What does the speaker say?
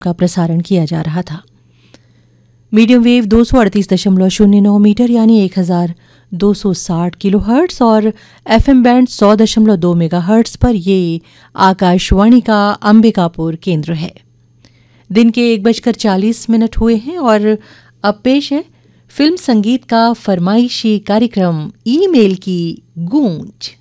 का प्रसारण किया जा रहा था। मीडियम वेव 238.09 मीटर यानी 1260 किलोहर्ट्ज़ और एफएम बैंड 100.2 मेगाहर्ट्ज़ पर ये आकाशवाणी का अंबिकापुर केंद्र है। दिन के 1:40 हुए हैं और अब पेश है फिल्म संगीत का फरमाइशी कार्यक्रम ईमेल की गूंज।